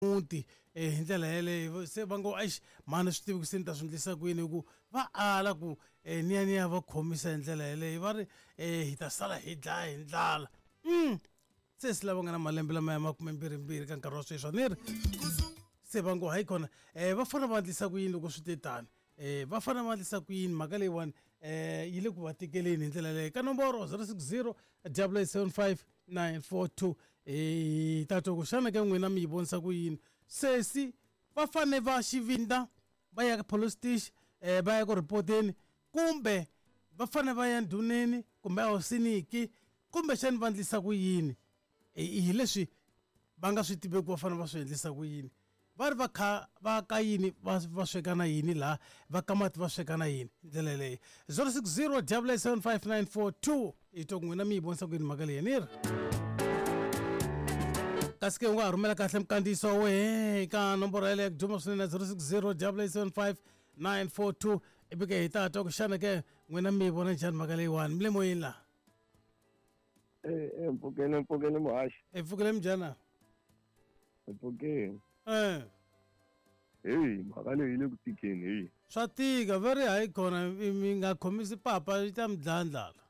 muti hi ndlela yeleyo se va ngo eish mani swi tivi ku se ni ta swi endlisa kwini ku va ala ku niya va khomisa hi ndlela yeleyo va ri hi ta sala hi dlaya hi ndlala se si lava nga na malembe lama ya 22 ka nkarhi wa sweswi a ni ri se va ngo hayi khona va fanele va endlisa ku yini loko swi te tani va fanele va endlisa ku yini mhaka leyiwani yi le ku va tekeleni hi ndlela leyo ka nomboro 060 875 942 ta twa ku xana ka n'wina mi yi vonisa ku yini sesi va fane va xivinda va ya ka police station va ya ku ripoteni kumbe va fane va ya ndhuneni kumbe ahosiniki kumbe xani va endlisa ku yini hi leswi va nga swi tiveki va fane va swi endlisa ku yini va ri va kha va ka yini va sweka na yini laha va ka mati va sweka na yini hi ndlela leyi 060 75942 hi to n'wina mi yi vonisa ku yini mhaka leyi ni ri kasi ke u nga ha rhumela kahle mukandziyiso wa wehe ka nomboro yaleyo ku duma swinene 060 759 942 ivi ke hi ta twa ku xana ke n'wina mi yi vona njhani mhaka leyiwani mi le moyeni laha mpfukeni muhaxi hi pfukile njhani mpfukeni heyi mhaka leyi yi le ku tikeni heyi swa tika very hayi khona mi nga khomisi papa yi ta mi dlayandlala